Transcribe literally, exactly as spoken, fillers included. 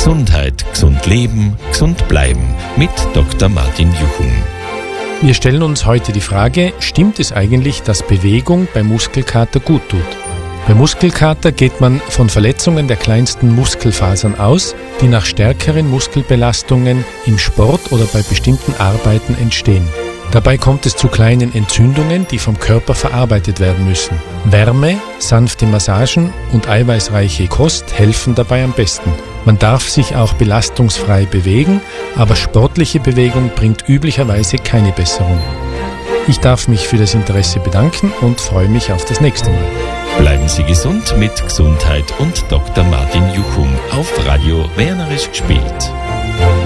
Gesundheit, gesund leben, gesund bleiben mit Doktor Martin Juchum. Wir stellen uns heute die Frage, stimmt es eigentlich, dass Bewegung bei Muskelkater gut tut? Bei Muskelkater geht man von Verletzungen der kleinsten Muskelfasern aus, die nach stärkeren Muskelbelastungen im Sport oder bei bestimmten Arbeiten entstehen. Dabei kommt es zu kleinen Entzündungen, die vom Körper verarbeitet werden müssen. Wärme, sanfte Massagen und eiweißreiche Kost helfen dabei am besten. Man darf sich auch belastungsfrei bewegen, aber sportliche Bewegung bringt üblicherweise keine Besserung. Ich darf mich für das Interesse bedanken und freue mich auf das nächste Mal. Bleiben Sie gesund mit Gesundheit und Doktor Martin Juchum auf Radio Wernerisch gespielt.